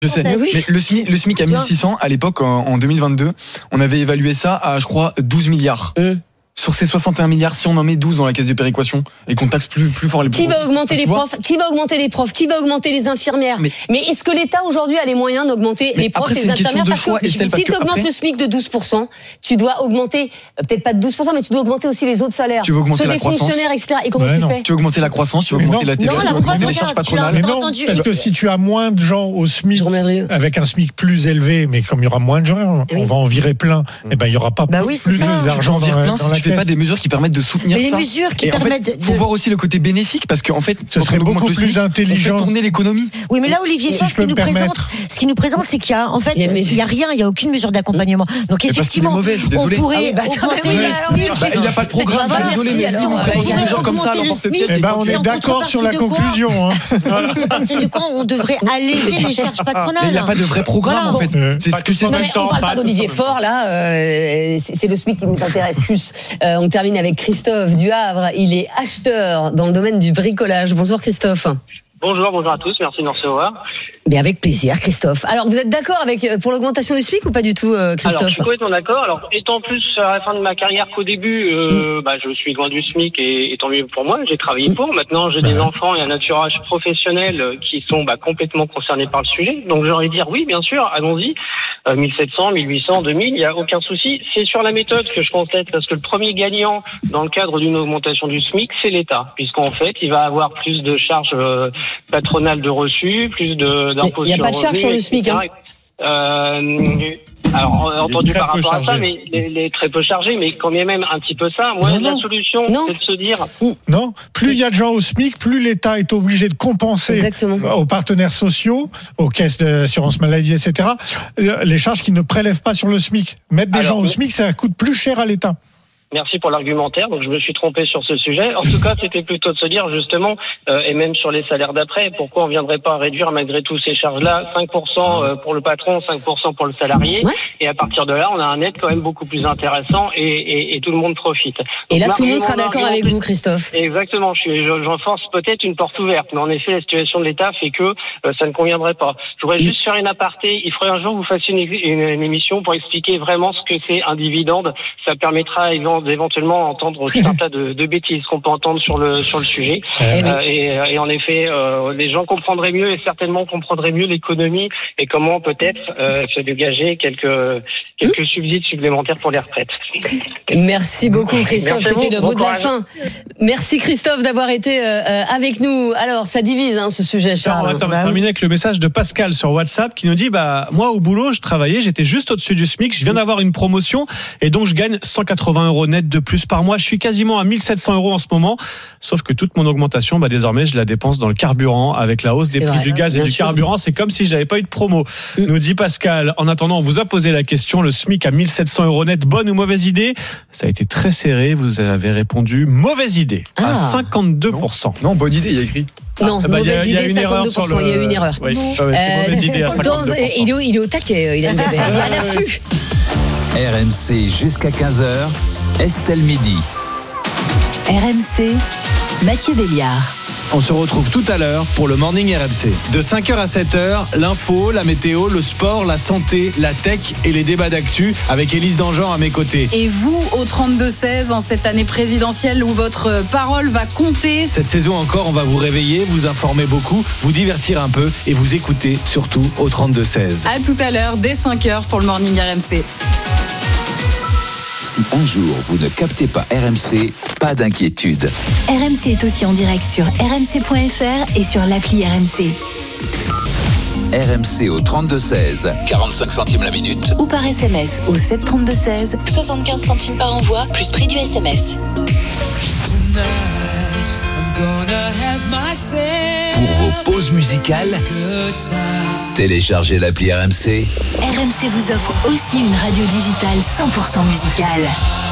Je sais, mais le SMIC à 1600, à l'époque, en 2022, on avait évalué ça à, je crois, 12 milliards. Sur ces 61 milliards, si on en met 12 dans la caisse de péréquation et qu'on taxe plus fort les Qui va augmenter les profs? Qui va augmenter les profs? Qui va augmenter les infirmières? Mais est-ce que l'État aujourd'hui a les moyens d'augmenter les profs et les infirmières? Parce que si tu augmentes le SMIC de 12%, tu dois augmenter, peut-être pas de 12%, mais tu dois augmenter aussi les autres salaires. Tu veux augmenter la croissance, fonctionnaires, etc. Et comment tu fais? Tu veux augmenter la croissance, tu veux augmenter la TVA, tu veux augmenter les charges patronales. Mais non, parce que si tu as moins de gens au SMIC, avec un SMIC plus élevé, mais comme il y aura moins de gens, on va en virer plein, et ben il y aura pas plus d'argent dans la caisse. Si tu fais pas des mesures qui permettent de soutenir ça. Mais les mesures qui permettent faut voir aussi le côté bénéfique, parce qu'en fait, ce serait beaucoup plus intelligent. On fait tourner l'économie. Oui, mais là, Olivier Faure, ce qu'il nous présente, c'est qu'il y a, en fait, il y a rien, il y a aucune mesure d'accompagnement. Donc effectivement, on pourrait augmenter le SMIC. Il n'y a pas de programme. Je suis désolé, mais si vous présentez des gens comme ça, on est d'accord sur la conclusion. De quoi on devrait alléger les charges patronales. Il n'y a pas de vrai programme, en fait. C'est ce que c'est. On ne parle pas d'Olivier Faure, là. C'est le SMIC qui nous intéresse plus. On termine avec Christophe du Havre. Il est acheteur dans le domaine du bricolage. Bonjour Christophe. Bonjour à tous, merci de nous recevoir. Mais avec plaisir Christophe. Alors vous êtes d'accord pour l'augmentation du SMIC ou pas du tout Christophe? Alors je suis complètement d'accord. Alors étant plus à la fin de ma carrière qu'au début, je suis loin du SMIC et tant mieux pour moi, j'ai travaillé pour. Maintenant j'ai des enfants et un entourage professionnel qui sont complètement concernés par le sujet. Donc j'aurais dire oui bien sûr, allons-y. 1700, 1800, 2000, il n'y a aucun souci. C'est sur la méthode que je constate, parce que le premier gagnant dans le cadre d'une augmentation du SMIC, c'est l'État, puisqu'en fait, il va avoir plus de charges patronales de reçus, plus d'impôts sur le revenu. Il n'y a pas de charge sur le SMIC, hein. Alors, entendu par rapport à ça, mais les très peu chargés, mais quand même un petit peu ça. Moi, la solution, c'est de se dire... Non, plus il y a de gens au SMIC, plus l'État est obligé de compenser aux partenaires sociaux, aux caisses d'assurance maladie, etc., les charges qui ne prélèvent pas sur le SMIC. Mettre des gens au SMIC, ça coûte plus cher à l'État. Merci pour l'argumentaire. Donc je me suis trompé sur ce sujet. En tout cas, c'était plutôt de se dire justement, et même sur les salaires d'après, pourquoi on viendrait pas réduire malgré tout ces charges-là, 5% pour le patron, 5% pour le salarié, et à partir de là, on a un net quand même beaucoup plus intéressant et tout le monde profite. Donc, et là, tout le monde sera d'accord avec vous, Christophe. Exactement. J'enfonce peut-être une porte ouverte, mais en effet, la situation de l'État fait que ça ne conviendrait pas. Je voudrais juste faire une aparté. Il faudrait un jour que vous fassiez une émission pour expliquer vraiment ce que c'est un dividende. Ça permettra d'éventuellement entendre tout un tas de bêtises qu'on peut entendre sur le sujet. Et en effet, les gens comprendraient mieux et certainement comprendraient mieux l'économie et comment peut-être se dégager quelques subsides supplémentaires pour les retraites. Merci beaucoup Christophe, c'était le mot de la fin. Merci Christophe d'avoir été avec nous. Alors ça divise ce sujet, Charles. On va terminer avec le message de Pascal sur WhatsApp qui nous dit moi au boulot je travaillais, j'étais juste au-dessus du SMIC, je viens d'avoir une promotion et donc je gagne 180 € net de plus par mois. Je suis quasiment à 1700 € en ce moment, sauf que toute mon augmentation désormais je la dépense dans le carburant. Avec la hausse des prix du gaz et du carburant, c'est comme si j'avais pas eu de promo, nous dit Pascal. En attendant, on vous a posé la question, le SMIC à 1700 € net, bonne ou mauvaise idée? Ça a été très serré, vous avez répondu mauvaise idée à 52%. Non, bonne idée, il y a écrit. Non, mauvaise idée, 52%, il y a eu une erreur. Oui, c'est mauvaise idée à 52%. Il est au taquet, il a à l'affût. RMC jusqu'à 15h, Estelle Midi. RMC, Mathieu Béliard. On se retrouve tout à l'heure pour le Morning RMC. De 5h à 7h, l'info, la météo, le sport, la santé, la tech et les débats d'actu avec Élise Dangean à mes côtés. Et vous, au 32-16, en cette année présidentielle où votre parole va compter. Cette saison encore, on va vous réveiller, vous informer beaucoup, vous divertir un peu et vous écouter surtout au 32-16. À tout à l'heure, dès 5h pour le Morning RMC. Si un jour vous ne captez pas RMC, pas d'inquiétude. RMC est aussi en direct sur rmc.fr et sur l'appli RMC. RMC au 32-16, 45 centimes la minute. Ou par SMS au 732-16, 75 centimes par envoi, plus prix du SMS. Pour vos pauses musicales, téléchargez l'appli RMC. RMC vous offre aussi une radio digitale 100% musicale.